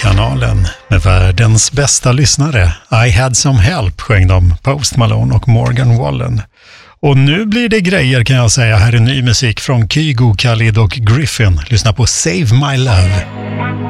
kanalen med världens bästa lyssnare. I had some help sjöng de Post Malone och Morgan Wallen. Och nu blir det grejer kan jag säga. Här är ny musik från Kygo, Khalid och Griffin. Lyssna på Save My Love.